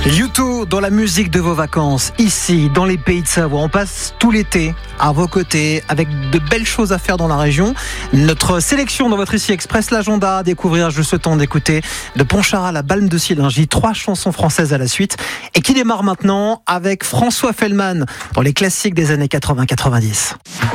U2 dans la musique de vos vacances, ici, dans les pays de Savoie. On passe tout l'été à vos côtés, avec de belles choses à faire dans la région. Notre sélection dans votre Ici Express, l'agenda à découvrir juste le temps d'écouter de Pontcharrat à la Balme de Sillingy, 3 chansons françaises à la suite, et qui démarre maintenant avec François Fellman dans les classiques des années 80-90.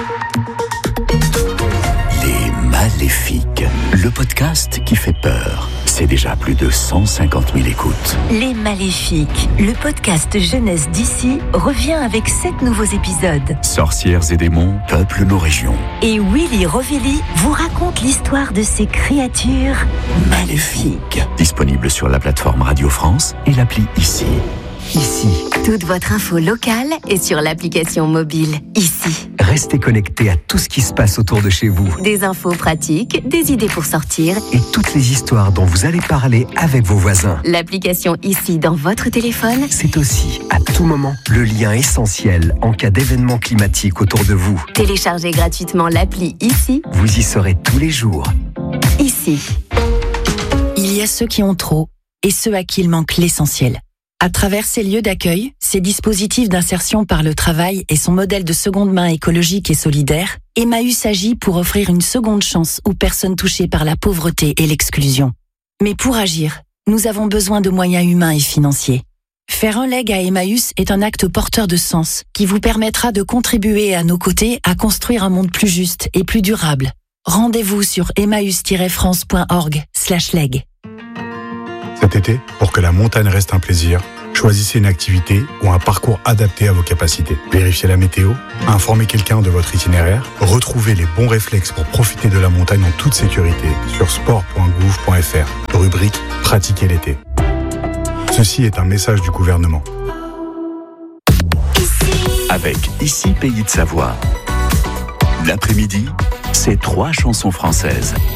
Les Maléfiques, le podcast qui fait peur. C'est déjà plus de 150 000 écoutes. Les Maléfiques, le podcast jeunesse d'ici, revient avec 7 nouveaux épisodes. Sorcières et démons peuplent nos régions. Et Willy Rovelli vous raconte l'histoire de ces créatures maléfiques. Disponible sur la plateforme Radio France et l'appli Ici. Ici. Toute votre info locale est sur l'application mobile Ici. Restez connectés à tout ce qui se passe autour de chez vous. Des infos pratiques, des idées pour sortir et toutes les histoires dont vous allez parler avec vos voisins. L'application Ici dans votre téléphone, c'est aussi, à tout moment, le lien essentiel en cas d'événement climatique autour de vous. Téléchargez gratuitement l'appli Ici. Vous y serez tous les jours. Ici. Il y a ceux qui ont trop et ceux à qui il manque l'essentiel. À travers ces lieux d'accueil, ces dispositifs d'insertion par le travail et son modèle de seconde main écologique et solidaire, Emmaüs agit pour offrir une seconde chance aux personnes touchées par la pauvreté et l'exclusion. Mais pour agir, nous avons besoin de moyens humains et financiers. Faire un leg à Emmaüs est un acte porteur de sens qui vous permettra de contribuer à nos côtés à construire un monde plus juste et plus durable. Rendez-vous sur emmaüs-france.org/leg. Cet été, pour que la montagne reste un plaisir, choisissez une activité ou un parcours adapté à vos capacités. Vérifiez la météo, informez quelqu'un de votre itinéraire, retrouvez les bons réflexes pour profiter de la montagne en toute sécurité sur sport.gouv.fr, rubrique « Pratiquer l'été ». Ceci est un message du gouvernement. Avec Ici Pays de Savoie. L'après-midi, c'est 3 chansons françaises.